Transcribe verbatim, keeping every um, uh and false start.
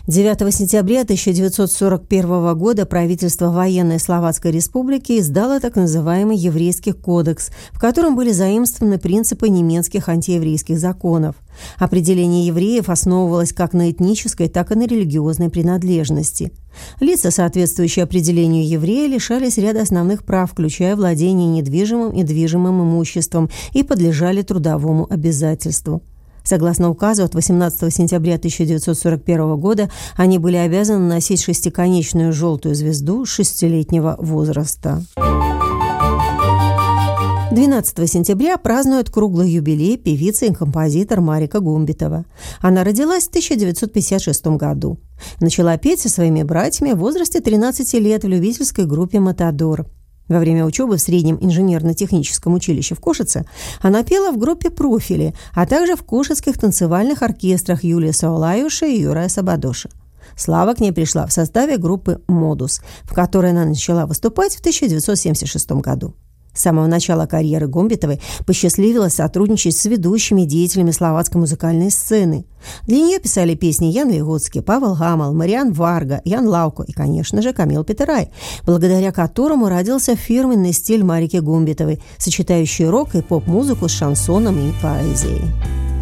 девятого сентября тысяча девятьсот сорок первого года правительство Военной Словацкой Республики издало так называемый Еврейский кодекс, в котором были заимствованы принципы немецких антиеврейских законов. Определение евреев основывалось как на этнической, так и на религиозной принадлежности. Лица, соответствующие определению еврея, лишались ряда основных прав, включая владение недвижимым и движимым имуществом, и подлежали трудовому обязательству. Согласно указу от восемнадцатого сентября тысяча девятьсот сорок первого года, они были обязаны носить шестиконечную желтую звезду с шестилетнего возраста. двенадцатого сентября празднует круглый юбилей певица и композитор Марика Гумбитова. Она родилась в тысяча девятьсот пятьдесят шестом году. Начала петь со своими братьями в возрасте тринадцати лет в любительской группе «Матадор». Во время учебы в Среднем инженерно-техническом училище в Кошице она пела в группе «Профили», а также в кошицких танцевальных оркестрах Юлия Саулаюша и Юрая Сабадоша. Слава к ней пришла в составе группы «Модус», в которой она начала выступать в тысяча девятьсот семьдесят шестом году. С самого начала карьеры Гумбитовой посчастливилось сотрудничать с ведущими деятелями словацкой музыкальной сцены. Для нее писали песни Ян Легоцкий, Павел Гамал, Мариан Варга, Ян Лауко и, конечно же, Камил Петерай, благодаря которому родился фирменный стиль Марики Гумбитовой, сочетающий рок и поп-музыку с шансоном и поэзией.